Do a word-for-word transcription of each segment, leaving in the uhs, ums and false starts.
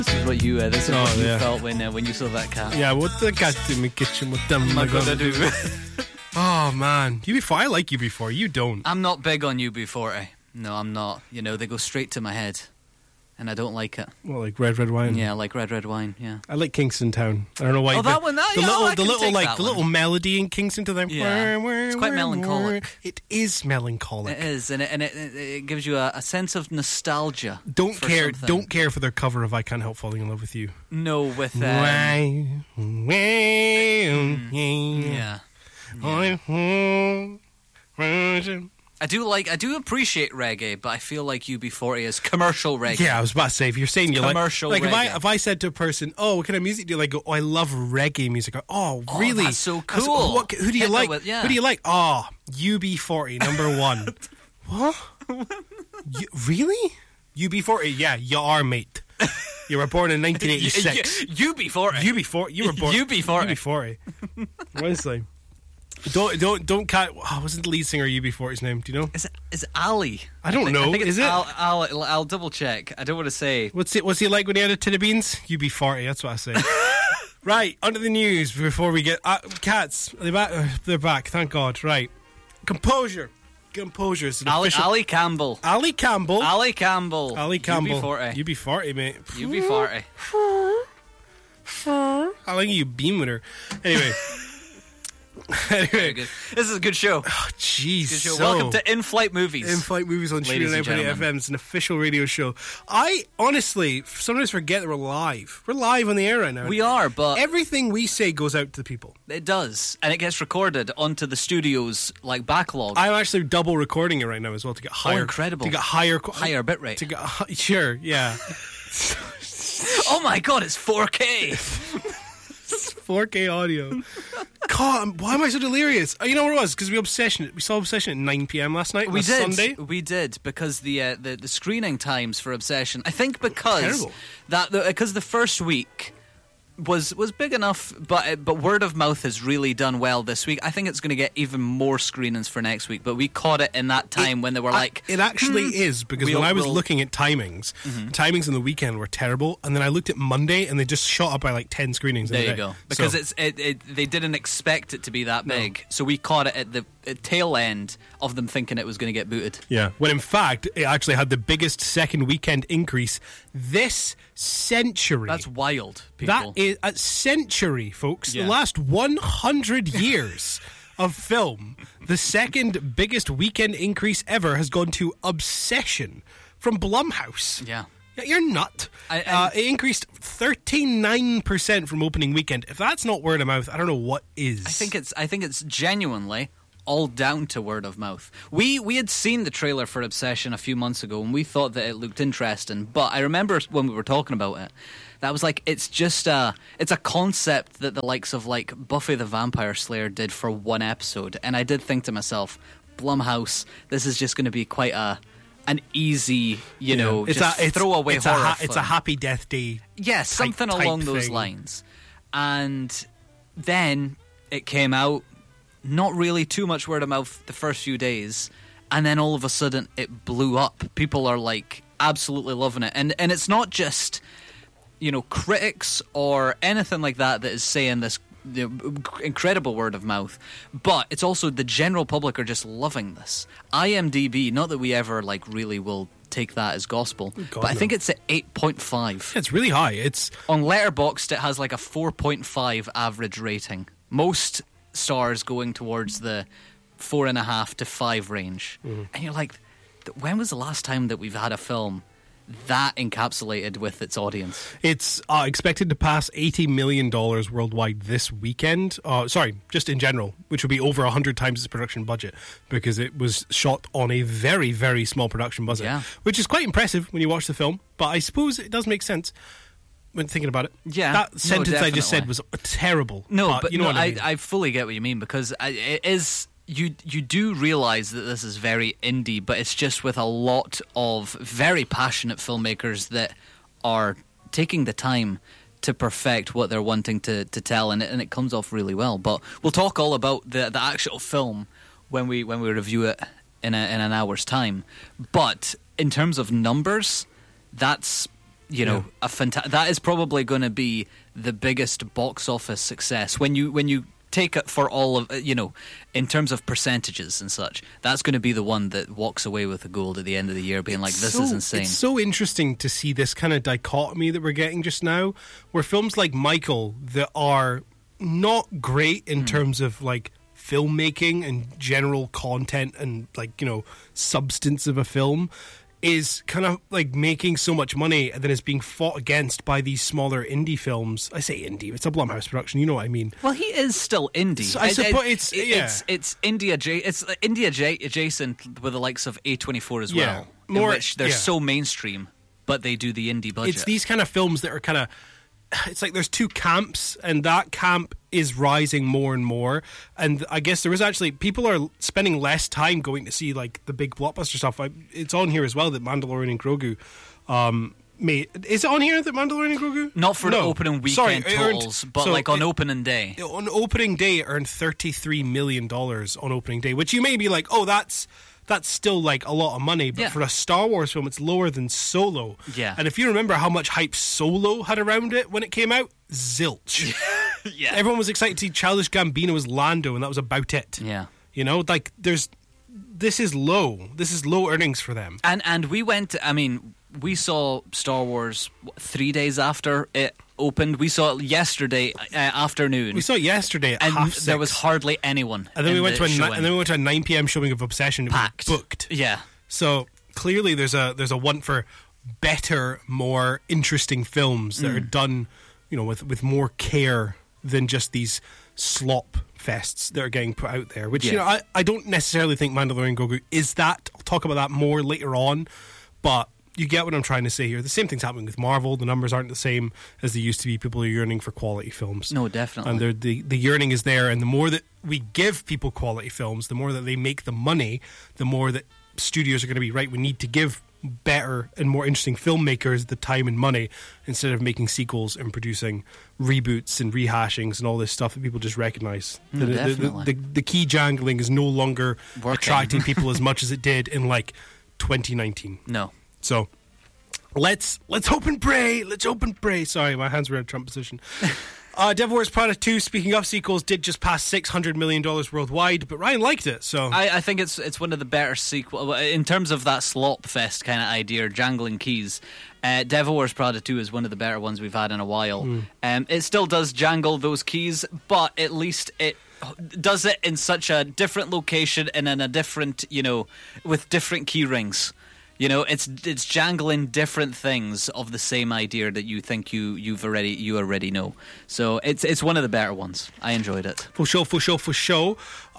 This is what you uh, this is Oh, what you yeah. felt when uh, when you saw that cat. Yeah, what the cat do in my kitchen? What am I gonna do? Oh man, U B forty. I like U B forty. You don't. I'm not big on U B forty. No, I'm not. You know, they go straight to my head, and I don't like it. Well, like red, red wine. Yeah, like red, red wine. Yeah. I like Kingston Town. I don't know why. Oh, the, that one, that- the yeah, little, I the can little take like that the one. little melody in Kingston Town. Yeah. it's quite melancholic. It is melancholic. It is, and it, and it, it, it gives you a, a sense of nostalgia. Don't for care. something. Don't care for their cover of "I Can't Help Falling in Love with You." No, with um, Why? yeah. I do like, I do appreciate reggae, but I feel like U B forty is commercial reggae. Yeah, I was about to say, if you're saying you like, commercial like if I reggae. if I said to a person, "Oh, what kind of music do you like?" Go, "Oh, I love reggae music." Go, "Oh, Oh, really? that's so That's- cool. what, who do you Hit me like? with- yeah. Who do you like?" Oh, U B forty, number one. What? You, really? U B forty? Yeah, you are, mate. You were born in nineteen eighty-six. U B forty. U B forty. You were born. U B forty. U B forty. Honestly. Don't don't don't cut. Oh, wasn't the lead singer U B forty's name? Do you know? Is it, is it Ali? I don't think, know. I think it's Is it? Al, Al, I'll, I'll double check. I don't want to say. What's it? What's he like when he had a tin of beans? U B forty. That's what I say. Right, onto the news before we get uh, cats. Are they back? Uh, they're back. Thank God. Right, composure. Composure. It's an Ali, official. Ali Campbell. Ali Campbell. Ali Campbell. Ali Campbell. U B forty. U B forty, mate. U B forty. I like you beam with her. Anyway. Very anyway. good. This is a good show. Oh, jeez. Good show. So, Welcome to In-Flight Movies. In-Flight Movies on Ladies Studio and nine point eight F gentlemen. M. It's an official radio show. I honestly sometimes forget that we're live. We're live on the air right now. We are, but Everything we say goes out to the people. it does, and it gets recorded onto the studio's like backlog. I'm actually double recording it right now as well to get higher. incredible. To get higher. qu- Higher bitrate. To get hi- sure, yeah. Oh my god, it's four K. four K audio. God, I'm- why am I so delirious? Oh, you know what it was? Because we obsession. We saw Obsession at nine p.m. last night. We last did. Sunday. We did because the, uh, the the screening times for Obsession. I think because Terrible. that the, because the first week was was big enough, but uh, but word of mouth has really done well this week. I think it's going to get even more screenings for next week. But we caught it in that time It- when they were I- like, it actually is because We'll- when I was we'll- looking at timings, timings on the weekend were terrible, and then I looked at Monday and they just shot up by like ten screenings. in there a you day. go, because So- it's it, it, they didn't expect it to be that big, so we caught it at the at tail end of them thinking it was going to get booted. yeah. When in fact it actually had the biggest second weekend increase this century. That's wild, people. That is a century, folks. Yeah. The last one hundred years of film, the second biggest weekend increase ever has gone to Obsession from Blumhouse. yeah. Yeah, you're nut. I- uh, and- it increased thirty-nine percent from opening weekend. If that's not word of mouth, I don't know what is. I think it's I think it's genuinely all down to word of mouth. We we had seen the trailer for Obsession a few months ago and we thought that it looked interesting, but I remember when we were talking about it, that was like it's just a it's a concept that the likes of like Buffy the Vampire Slayer did for one episode, and I did think to myself, Blumhouse, this is just going to be quite a an easy, you know, it's just a it's, throwaway it's horror. A ha- it's a film. Happy Death Day. Yeah, something type along those thing. lines. And then it came out, not really too much word of mouth the first few days, and then all of a sudden it blew up. People are like absolutely loving it. And and it's not just, you know, critics or anything like that that is saying this, you know, incredible word of mouth, but it's also the general public are just loving this. IMDb, not that we ever like really will take that as gospel, God, but I no. think it's at eight point five. It's really high. It's On Letterboxd, it has like a four point five average rating. Most stars going towards the four and a half to five range. Mm-hmm. And you're like, th- when was the last time that we've had a film that encapsulated with its audience? It's uh, expected to pass eighty million dollars worldwide this weekend. Uh, sorry, just in general, which would be over one hundred times its production budget because it was shot on a very, very small production budget, Yeah. which is quite impressive when you watch the film. But I suppose it does make sense when thinking about it. Yeah, That no, sentence I just said definitely. was terrible. No, but, you know no, what I I, mean. I fully get what you mean, because I, it is you you do realize that this is very indie, but it's just with a lot of very passionate filmmakers that are taking the time to perfect what they're wanting to, to tell, and it, and it comes off really well. But we'll talk all about the the actual film when we when we review it in a, in an hour's time. But in terms of numbers, that's you know, Yeah. a fanta- that is probably going to be the biggest box office success when you when you take it for all of, you know, in terms of percentages and such. That's going to be the one that walks away with the gold at the end of the year, being like, this so, is insane. It's so interesting to see this kind of dichotomy that we're getting just now, where films like Michael that are not great in mm. terms of like filmmaking and general content and like, you know, substance of a film is kind of like making so much money and then is being fought against by these smaller indie films. I say indie, it's a Blumhouse production, you know what I mean. Well, he is still indie. So I suppose it's, it, yeah. it's it's indie adja- it's indie adja- adjacent with the likes of A twenty-four as yeah. well, More, in which they're yeah. so mainstream, but they do the indie budget. It's these kind of films that are kind of, it's like there's two camps, and that camp is rising more and more. And I guess there is actually, people are spending less time going to see like the big blockbuster stuff. I, it's on here as well that Mandalorian and Grogu um, made. Is it on here that Mandalorian and Grogu? Not for no. the opening weekend Sorry, it totals, earned, but so like on it, opening day. On opening day, it earned thirty-three million dollars on opening day, which you may be like, oh, that's that's still like a lot of money, but yeah. for a Star Wars film, it's lower than Solo. Yeah. And if you remember how much hype Solo had around it when it came out, zilch. yeah. Everyone was excited to see Childish Gambino as Lando, and that was about it. Yeah. You know, like there's, this is low. This is low earnings for them. And and we went. I mean, we saw Star Wars what, three days after it opened. We saw it yesterday uh, afternoon. We saw it yesterday at and half six. There was hardly anyone. And then we in went the to a ni- showing. and then we went to a nine p.m. showing of Obsession. It Packed. was booked. Yeah. So clearly, there's a there's a want for better, more interesting films that Mm. are done, you know, with with more care than just these slop fests that are getting put out there. Which Yeah. you know, I, I don't necessarily think Mandalorian Grogu is that. I'll talk about that more later on, but you get what I'm trying to say here. The same thing's happening with Marvel. The numbers aren't the same as they used to be. People are yearning for quality films. No, definitely. And they're- the the yearning is there, and the more that we give people quality films, the more that they make the money, the more that studios are going to be, right, we need to give better and more interesting filmmakers the time and money instead of making sequels and producing reboots and rehashings and all this stuff that people just recognize. Mm, the, the, the, definitely. the, the key jangling is no longer Working. attracting people as much as it did in like twenty nineteen. No. So let's let's hope and pray. Let's hope and pray. Sorry, my hands were in a Trump position. uh, Devil Wears Prada two, speaking of sequels, did just pass six hundred million dollars worldwide, but Ryan liked it. So I, I think it's it's one of the better sequel in terms of that slop fest kind of idea, jangling keys. Uh, Devil Wears Prada two is one of the better ones we've had in a while. Mm. Um, it still does jangle those keys, but at least it does it in such a different location and in a different, you know, with different key rings. You know, it's it's jangling different things of the same idea that you think you you've already you already know. So it's it's one of the better ones. I enjoyed it. for show, for show, for show.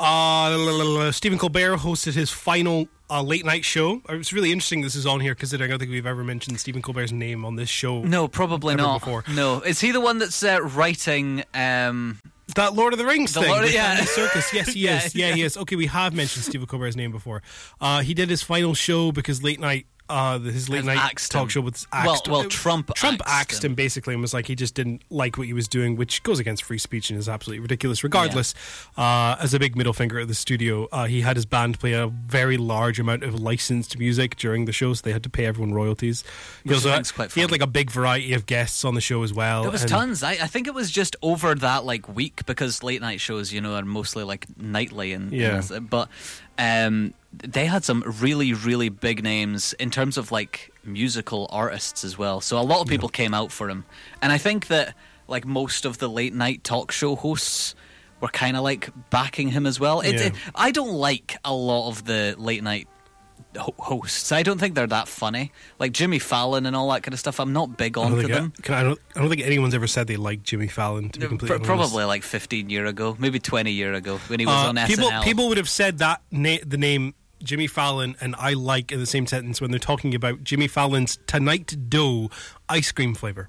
Uh, Stephen Colbert hosted his final uh, late night show. It's really interesting this is on here because I don't think we've ever mentioned Stephen Colbert's name on this show. No, probably ever not. Before. No, is he the one that's uh, writing? Um, That Lord of the Rings The thing, Lord- the yeah. Family Circus. Yes, he Yeah, is. Yeah, he is. Okay, we have mentioned Stephen Colbert's name before. Uh, he did his final show because late night, uh, his late Has night axed talk him. show was Well- axed. well, Uh, Trump Trump axed axed him. him basically and was like he just didn't like what he was doing, which goes against free speech and is absolutely ridiculous. Regardless, uh, as a big middle finger at the studio, uh, he had his band play a very large amount of licensed music during the show, so they had to pay everyone royalties. He, Which also I had, think's quite he had funny. like a big variety of guests on the show as well. there was and- tons. I, I think it was just over that like week because late night shows, you know, are mostly like nightly and Yeah. and, but um, they had some really really big names in terms of like musical artists as well. So a lot of people came out for him, and I think that like most of the late night talk show hosts were kind of like backing him as well. It, Yeah. it, I don't like a lot of the late night ho- hosts. I don't think they're that funny. Like Jimmy Fallon and all that kind of stuff. I'm not big I on don't, to think, them. I, can, I, don't, I don't think anyone's ever said they like Jimmy Fallon, to be completely Pro- honest. Probably like fifteen year ago, maybe twenty year ago when he was Uh, on people, S N L. people would have said that na- the name Jimmy Fallon and I like in the same sentence when they're talking about Jimmy Fallon's Tonight Dough ice cream flavor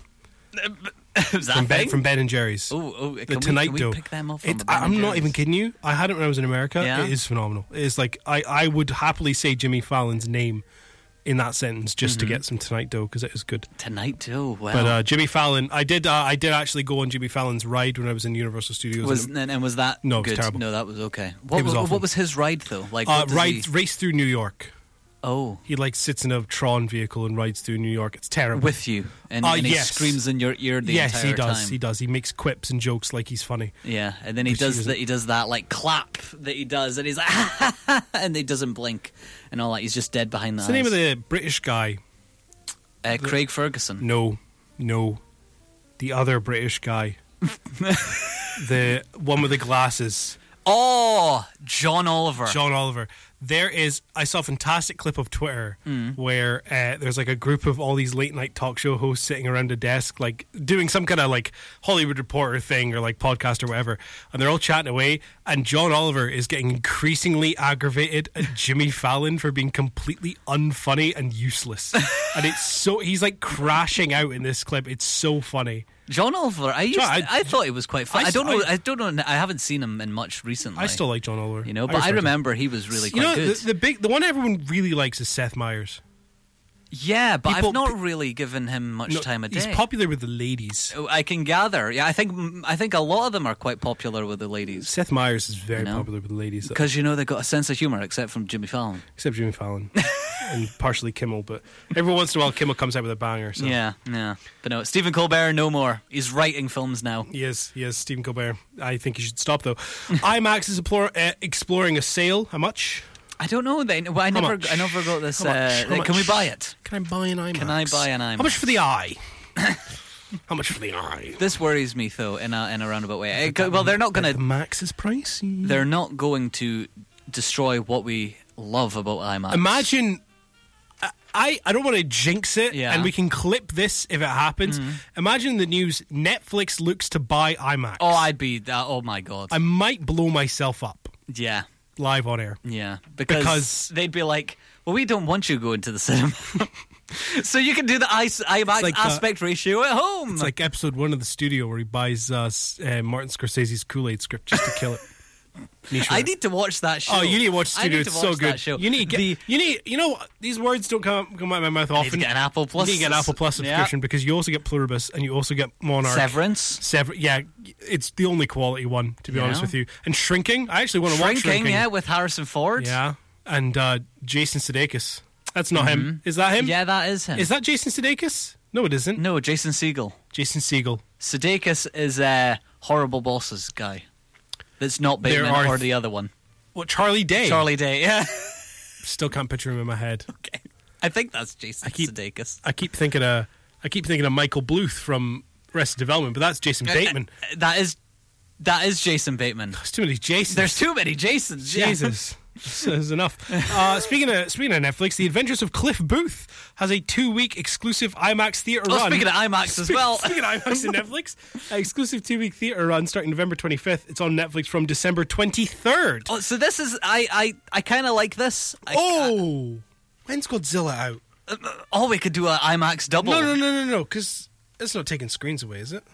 Is that from a Ben, thing? from Ben and Jerry's. Oh, oh, the can, Tonight we, can Dough. we pick them up from It- a Ben I'm and not Jerry's? even kidding you. I had it when I was in America. Yeah? It is phenomenal. It's like I, I would happily say Jimmy Fallon's name in that sentence just Mm-hmm. to get some Tonight Dough because it is good. Tonight too. Wow. But uh, Jimmy Fallon, I did. Uh, I did actually go on Jimmy Fallon's ride when I was in Universal Studios. was and, and, and was that No, it was good? terrible. No, that was okay. What It was what, awful. what was his ride though? Like uh, what does ride he- race through New York. Oh. He like sits in a Tron vehicle and rides through New York. It's terrible. With you. And, Uh, and he yes. screams in your ear the yes, entire he does. time. He does. He makes quips and jokes like he's funny. Yeah, and then he Which he does was- that. He does that like clap that he does, and he's like, and he doesn't blink and all that. He's just dead behind the What's the eyes. name of the British guy? uh, Craig Ferguson. No, no, the other British guy. The one with the glasses. Oh, John Oliver. John Oliver. There is, I saw a fantastic clip of Twitter Mm. where uh, there's like a group of all these late night talk show hosts sitting around a desk, like doing some kind of like Hollywood Reporter thing or like podcast or whatever, and they're all chatting away. And John Oliver is getting increasingly aggravated at Jimmy Fallon for being completely unfunny and useless. And it's so, he's like crashing out in this clip. It's so funny. John Oliver. I used. John, I- to, I, thought he was quite fun. I I, don't st- know. I, don't know. I haven't seen him in much recently. I still like John Oliver. you know, but I, respect him. remember he was really You quite know, good. the, the big, the one everyone really likes is Seth Meyers. yeah, but people- I've not really given him much No, time a day. he's popular with the ladies. Oh, I can gather. Yeah, I think. I think a lot of them are quite popular with the ladies Seth Meyers is very You know? popular with the ladies, because you know they've got a sense of humor, except from Jimmy Fallon. except Jimmy Fallon and partially Kimmel. But every once in a while, Kimmel comes out with a banger. So. Yeah, yeah. But no, Stephen Colbert, no more. He's writing films now. He is, he is Stephen Colbert. I think he should stop though. IMAX is explore, uh, exploring a sale. How much? I don't know. They, well, I never, much? I never got this. How much? Uh, How can we much? buy it? Can I buy an IMAX? Can I buy an IMAX? How much for the eye? How much for the eye? This worries me though, in a in a roundabout way. Uh, well, they're not The going to. Max is pricey. They're not going to destroy what we love about IMAX. Imagine. I- I, I don't want to jinx it, Yeah. and we can clip this if it happens. Imagine the news: Netflix looks to buy IMAX. Oh, I'd be. Uh, oh my god. I might blow myself up yeah, live on air. yeah. Because, Because- they'd be like, "Well, we don't want you going to the cinema." So you can do the I- IMAX like, uh, aspect ratio at home. It's like episode one of The Studio where he buys uh, s- uh, Martin Scorsese's Kool-Aid script just to kill it. Niche I Rat. need to watch that show. Oh, you need to watch I Studio. need to It's so watch good. that show. You need to get. The- you need. You know what? These words don't come come out of my mouth I need often. to get an Apple Plus. You need to get an Apple Plus Yeah. subscription because you also get Pluribus and you also get Monarch. Severance. Sever- yeah, it's the only quality one, to be Yeah. honest with you. And Shrinking. I actually want to watch Shrinking, Shrinking. yeah, with Harrison Ford. Yeah. And uh, Jason Sudeikis. That's not him. Is that him? Mm-hmm. Yeah, that is him. Is that Jason Sudeikis? No, it isn't. No, Jason Segel. Jason Segel. Sudeikis is a Horrible Bosses guy. That's not There Bateman are or th- the other one. What, Charlie Day? Charlie Day, yeah. Still can't picture him in my head. Okay. I think that's Jason I keep- Sudeikis. I keep thinking of I keep thinking of Michael Bluth from Arrested Development, but that's Jason Bateman. Uh, That is that is Jason Bateman. There's too many Jasons. There's too many Jasons. yeah. Jesus. There's enough. Uh, speaking of speaking of Netflix, The Adventures of Cliff Booth has a two-week exclusive IMAX theater Oh, run. speaking of IMAX as well. Speaking of IMAX and Netflix, an exclusive two-week theater run starting November twenty-fifth. It's on Netflix from December twenty-third. Oh, so this is I I, I kind of like this. I, Oh, when's Godzilla out? I, oh, we could do an IMAX double. No, no, no, no, no, because it's not taking screens away, is it?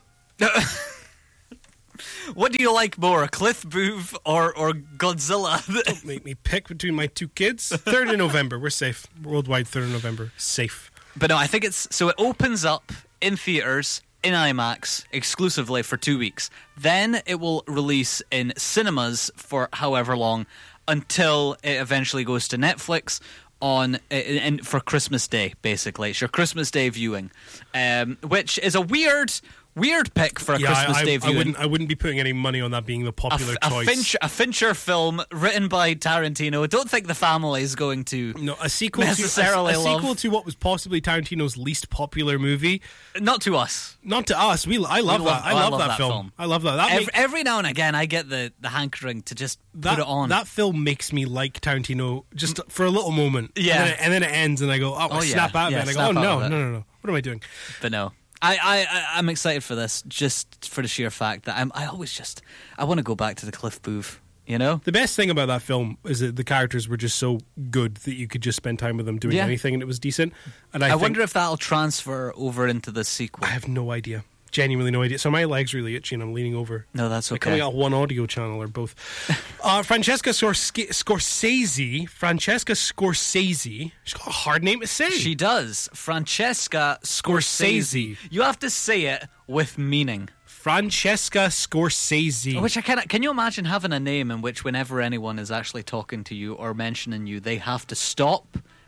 What do you like more, Cliff Booth or or Godzilla? Don't make me pick between my two kids. third of November, we're safe. Worldwide, third of November, safe. But no, I think it's so it opens up in theaters in IMAX exclusively for two weeks. Then it will release in cinemas for however long until it eventually goes to Netflix on and for Christmas Day. Basically, it's your Christmas Day viewing, um, which is a weird. Weird pick for a Yeah, Christmas I, Day I, I viewing. wouldn't. I wouldn't be putting any money on that being the a, popular a, choice. Fincher, a Fincher film written by Tarantino. I don't think the family is going to. No, a sequel necessarily to a, a love- sequel to what was possibly Tarantino's least popular movie. Not to us. Not to us. We. I love We that. love- I oh, I love, love that, that film. film. I love that. That, Every, make- every now and again, I get the, the hankering to just that, put it on. that film makes me like Tarantino just for a little moment. Yeah. and then, it, and then it ends, and I go, oh, I Oh, yeah. snap out of Yeah, it. And I go, snap oh out no, of it. no, no, no. What am I doing? But no, I, I, I I'm excited for this just for the sheer fact that I'm. I always just I want to go back to the Cliff Booth. You know, The best thing about that film is that the characters were just so good that you could just spend time with them doing Yeah. anything, and it was decent. And I, I, think, wonder if that'll transfer over into the sequel. I have no idea. Genuinely no idea. So my legs really itchy, and I'm leaning over. No, that's They're okay. coming out one audio channel or both. uh, Francesca Scorsese, Scorsese. Francesca Scorsese. She's got a hard name to say. She does. Francesca Scorsese. Scorsese. You have to say it with meaning. Francesca Scorsese. Which I can can you imagine having a name in which whenever anyone is actually talking to you or mentioning you, they have to stop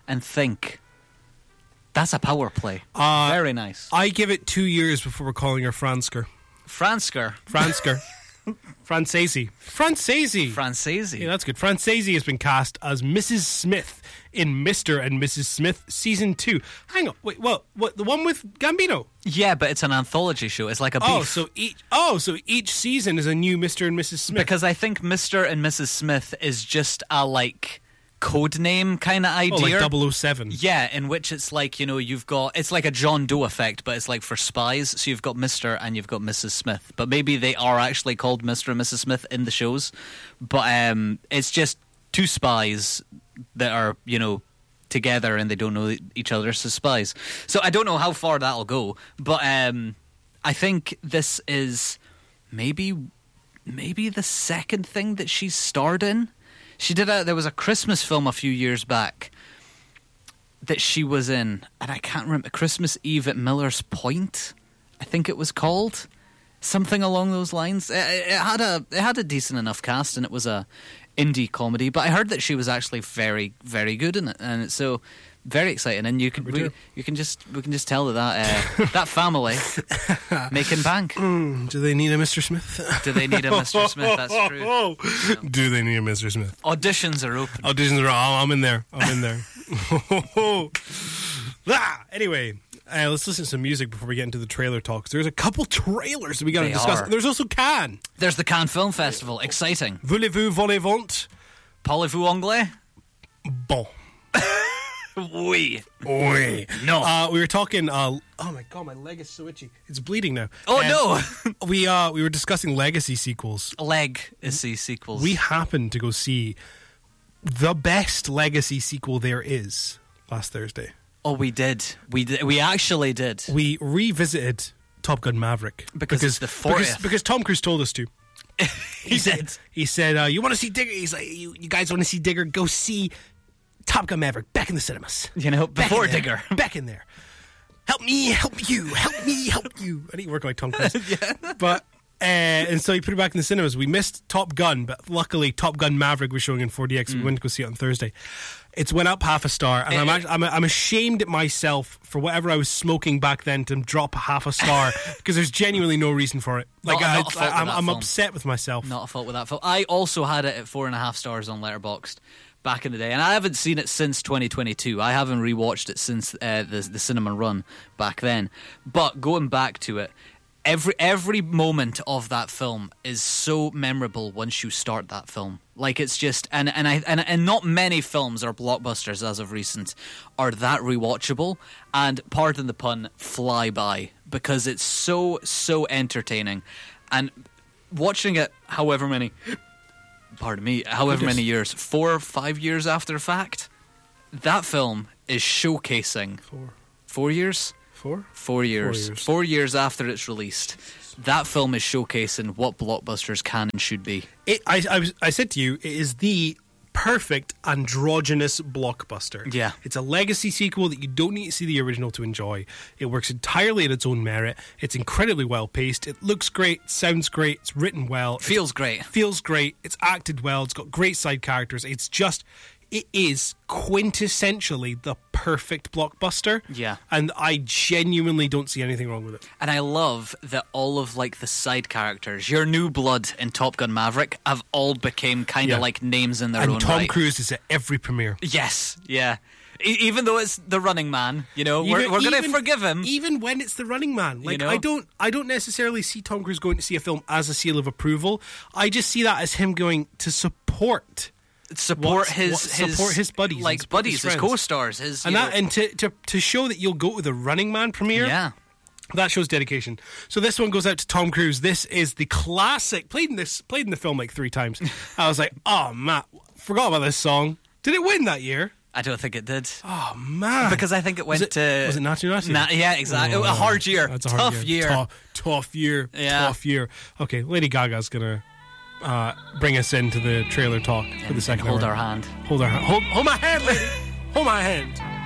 and think. That's a power play. Uh, Very nice. I give it two years before we're calling her Fransker. Fransker. Fransker. Francesi. Francesi. Francesi. Yeah, that's good. Francesi has been cast as Missus Smith in Mister and Missus Smith season two. Hang on, wait, what? What? The one with Gambino? Yeah, but it's an anthology show. It's like a beef. Oh, so each oh, so each season is a new Mister and Missus Smith. Because I think Mister and Missus Smith is just a like code name kind of idea. Oh, like double oh seven. Yeah, in which it's like, you know, you've got, it's like a John Doe effect, but it's like for spies. So you've got Mister and you've got Missus Smith. But maybe they are actually called Mister and Missus Smith in the shows. But um, it's just two spies that are, you know, together and they don't know each other as spies. So I don't know how far that'll go. But um, I think this is maybe, maybe the second thing that she's starred in. She did a, there was a Christmas film a few years back that she was in, and I can't remember, Christmas Eve at Miller's Point, I think it was called. Something along those lines. It, it had a it had a decent enough cast, and it was a indie comedy, but I heard that she was actually very, very good in it, and it's so very exciting. And you can we, you can just we can just tell that that, uh, that family making bank. Mm, do they need a Mister Smith? Do they need a Mister Smith? That's true. No. Do they need a Mister Smith? Auditions are open. Auditions are. Oh, I'm in there. I'm in there. ah, anyway. Uh, let's listen to some music before we get into the trailer talks. There's a couple trailers that we got to discuss. Are. There's also Cannes. There's the Cannes Film Festival. Exciting. Voulez-vous, voulez-vous? Parlez-vous anglais? Bon. Oui. Oui. No. Uh, we were talking. Uh, oh my god, my leg is so itchy. It's bleeding now. Oh um, no. we uh, we were discussing legacy sequels. Legacy sequels. We happened to go see the best legacy sequel there is last Thursday. Oh, we did. We did. We actually did. We revisited Top Gun Maverick because, because it's the fortieth. Because, because Tom Cruise told us to. he, he said, said. He said, uh, "You want to see Digger? He's like, you, you guys want to see Digger? Go see Top Gun Maverick back in the cinemas. You know, before back Digger, back in there. Help me, help you, help me, help you. I need to work like Tom Cruise. yeah. But uh, and so he put it back in the cinemas. We missed Top Gun, but luckily Top Gun Maverick was showing in four D X. Mm. We went to go see it on Thursday. It's went up half a star, and it, I'm, actually, I'm I'm ashamed at myself for whatever I was smoking back then to drop half a star because there's genuinely no reason for it. Like not, I, not I, I'm, I'm film. upset with myself. Not a fault with that film. I also had it at four and a half stars on Letterboxd back in the day, and I haven't seen it since twenty twenty-two. I haven't rewatched it since uh, the the cinema run back then. But going back to it, every every moment of that film is so memorable once you start that film. Like it's just and and I and, and not many films or blockbusters as of recent are that rewatchable and, pardon the pun, fly by because it's so so entertaining. And watching it however many pardon me, however many years, four or five years after the fact, that film is showcasing Four. Four years? Four? Four years. Four years. Four years after it's released. That film is showcasing what blockbusters can and should be. It, I, I, was, I said to you, it is the perfect androgynous blockbuster. Yeah. It's a legacy sequel that you don't need to see the original to enjoy. It works entirely at its own merit. It's incredibly well paced. It looks great, sounds great, it's written well. Feels great. Feels great. It's acted well. It's got great side characters. It's just... It is quintessentially the perfect blockbuster. Yeah. And I genuinely don't see anything wrong with it. And I love that all of like the side characters, your new blood in Top Gun Maverick, have all became kind of Yeah. like names in their and own Tom right. Cruise is at every premiere. Yes, yeah. E- even though it's the Running Man, you know, we're, Even- we're going to even- forgive him. Even when it's the Running Man. Like You know? I don't I don't necessarily see Tom Cruise going to see a film as a seal of approval. I just see that as him going to support Support What's- his, what- his support his buddies and like support buddies, his his, friends. co-stars, his and you that know- and to, to to show that you'll go to the Running Man premiere. yeah. That shows dedication. So this one goes out to Tom Cruise. This is the classic. Played in this. Played in the film like three times. I was like, oh man, forgot about this song. Did it win that year? I don't think it did. Oh man, Because I think it went was it, to was it Natu Natu? Na- yeah, exactly. Oh, a hard year. That's a hard Tough year. Tough, tough year. Yeah. Tough year. Okay, Lady Gaga's gonna uh, bring us into the trailer talk for the second Hold hour. our hand. Hold our hand. Hold, hold my hand, lady. Hold my hand.